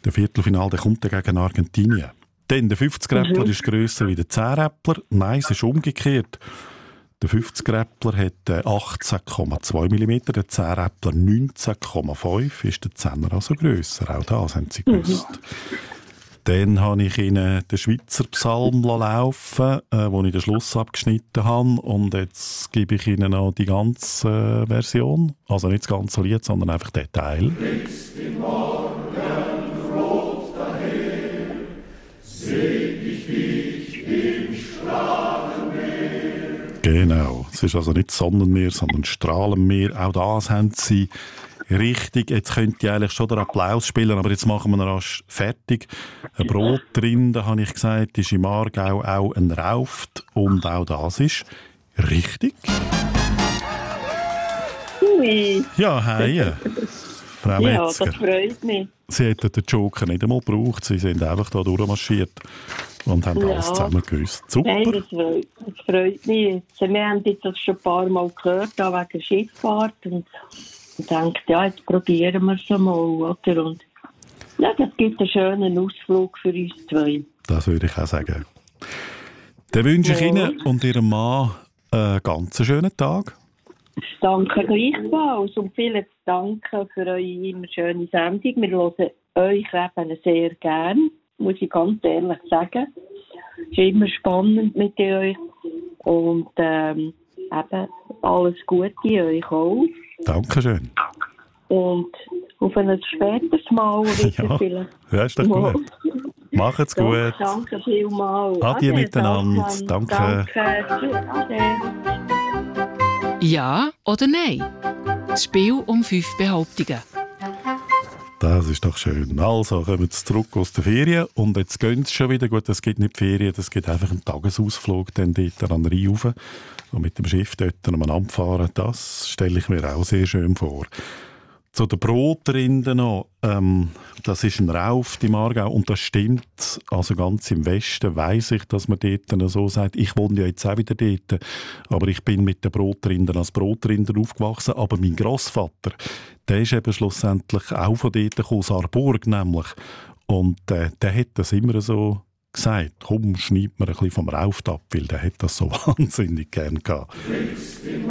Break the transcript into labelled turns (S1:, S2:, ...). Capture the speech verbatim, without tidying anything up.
S1: Der Viertelfinale der kommt dann gegen Argentinien. Dann der fünfzig-Räppler
S2: Mhm.
S1: ist grösser wie der zehn-Räppler. Nein, es ist umgekehrt. Der fünfzig-Räppler hat äh, achtzehn Komma zwei Millimeter, der zehn-Räppler neunzehn Komma fünf. Ist der Zehner also grösser? Auch das haben Sie gewusst. Dann habe ich Ihnen den Schweizer Psalm laufen, äh, wo ich den Schluss abgeschnitten habe. Und jetzt gebe ich Ihnen noch die ganze äh, Version. Also nicht das ganze Lied, sondern einfach den Teil. Genau, es ist also nicht Sonnenmeer, sondern Strahlenmeer. Auch das haben Sie richtig. Jetzt könnte ich eigentlich schon den Applaus spielen, aber jetzt machen wir ihn rasch fertig. Ein Brot drin, da habe ich gesagt, ist im Aargau auch ein Rauft. Und auch das ist richtig.
S2: Ui,
S1: Ja, hey, Frau
S2: ja,
S1: Metzger.
S2: das freut mich.
S1: Sie hätten den Joker nicht einmal gebraucht. Sie sind einfach da durchmarschiert und haben
S2: Ja.
S1: alles zusammen gewusst. Super.
S2: Nein, das freut, das freut mich. Wir haben jetzt das schon ein paar Mal gehört, da wegen der Schifffahrt. Und ich denke, ja, jetzt probieren wir es mal. Oder? Und ja, das gibt einen schönen Ausflug für uns zwei.
S1: Das würde ich auch sagen. Dann wünsche ich
S2: Ja.
S1: Ihnen und Ihrem Mann einen ganz schönen Tag.
S2: Danke gleichfalls und vielen Dank für eure immer schöne Sendung. Wir hören euch eben sehr gern, muss ich ganz ehrlich sagen. Es ist immer spannend mit euch und ähm, eben alles Gute euch auch.
S1: Dankeschön.
S2: Und auf ein späteres Mal wieder
S1: Ja,
S2: vielleicht.
S1: ja, ist doch
S2: Mal.
S1: gut. Macht's
S2: Danke,
S1: gut.
S2: danke vielmals.
S1: Adieu
S2: Ade,
S1: miteinander.
S2: Safran.
S1: Danke.
S2: Danke. Tschüss. Ade.
S3: Ja oder nein? Das Spiel um fünf Behauptungen.
S1: Das ist doch schön. Also, kommen Sie zurück aus der Ferien und jetzt gehen Sie schon wieder. Gut, es gibt nicht Ferien, es gibt einfach einen Tagesausflug dann dort an den Rhein rauf und mit dem Schiff dort umeinander fahren. Das stelle ich mir auch sehr schön vor. Zu den Brotrinden noch. Ähm, das ist ein Rauft im Aargau und das stimmt. Also ganz im Westen weiss ich, dass man dort noch so sagt. Ich wohne ja jetzt auch wieder dort, aber ich bin mit den Brotrinden als Brotrinder aufgewachsen. Aber mein Grossvater, der ist eben schlussendlich auch von dort gekommen, aus Aarburg nämlich. Und äh, der hat das immer so gesagt. Komm, schneid mir ein bisschen vom Rauft ab, weil der hat das so wahnsinnig gern gehabt.